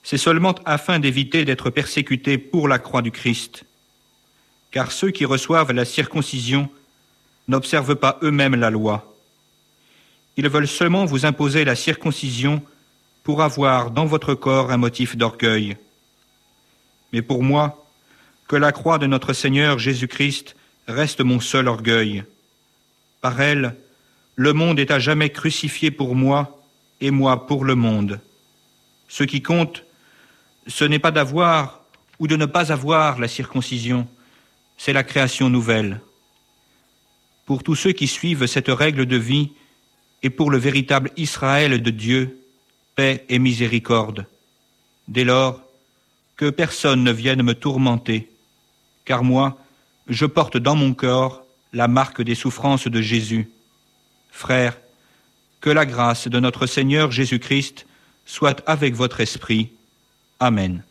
c'est seulement afin d'éviter d'être persécutés pour la croix du Christ. Car ceux qui reçoivent la circoncision n'observent pas eux-mêmes la loi. Ils veulent seulement vous imposer la circoncision pour avoir dans votre corps un motif d'orgueil. Mais pour moi, que la croix de notre Seigneur Jésus-Christ reste mon seul orgueil. Par elle, le monde est à jamais crucifié pour moi et moi pour le monde. Ce qui compte, ce n'est pas d'avoir ou de ne pas avoir la circoncision, c'est la création nouvelle. Pour tous ceux qui suivent cette règle de vie et pour le véritable Israël de Dieu, paix et miséricorde. Dès lors, que personne ne vienne me tourmenter, car moi, je porte dans mon corps la marque des souffrances de Jésus. Frères, que la grâce de notre Seigneur Jésus-Christ soit avec votre esprit. Amen.